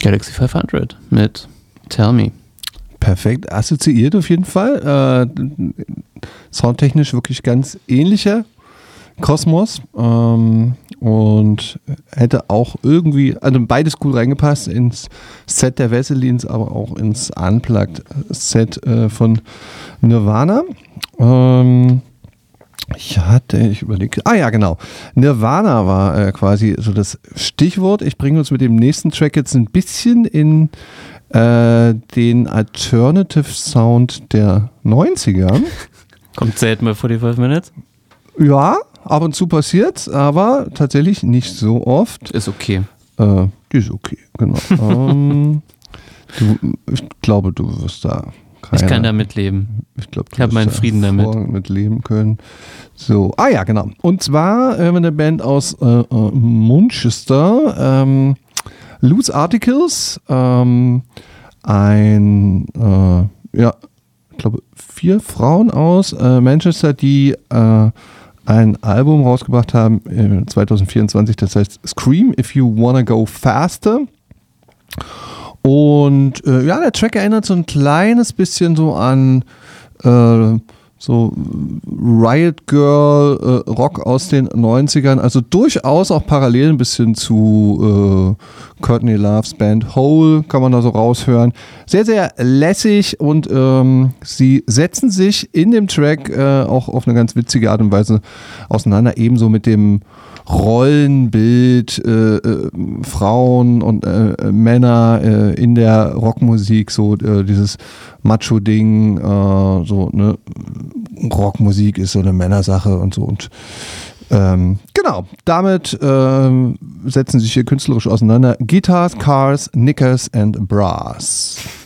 Galaxy 500 mit Tell Me. Perfekt assoziiert auf jeden Fall. Soundtechnisch wirklich ganz ähnlicher Kosmos. Und hätte auch irgendwie, also beides cool reingepasst ins Set der Wesselins, aber auch ins Unplugged-Set von Nirvana. Ich überlege. Ja, genau. Nirvana war quasi so das Stichwort. Ich bringe uns mit dem nächsten Track jetzt ein bisschen in den Alternative Sound der 90er. Kommt selten bei 45 Minutes? Ja, ab und zu passiert, aber tatsächlich nicht so oft. Ist okay. Die ist okay, genau. Ich glaube, du wirst da ich kann damit leben. Ich habe meinen Frieden damit. Mit leben können. So, ja, genau. Und zwar eine Band aus Manchester, Loose Articles, ich glaube 4 Frauen aus Manchester, die ein Album rausgebracht haben 2024, das heißt Scream If You Wanna Go Faster. Und der Track erinnert so ein kleines bisschen so an so Riot Girl Rock aus den 90ern, also durchaus auch parallel ein bisschen zu Courtney Loves Band Hole, kann man da so raushören. Sehr, sehr lässig und sie setzen sich in dem Track auch auf eine ganz witzige Art und Weise auseinander, ebenso mit dem Rollenbild Frauen und Männer in der Rockmusik, so dieses Macho-Ding, so ne, Rockmusik ist so eine Männersache und so und genau, damit setzen sich hier künstlerisch auseinander. Guitars, Cars, Knickers and Brass.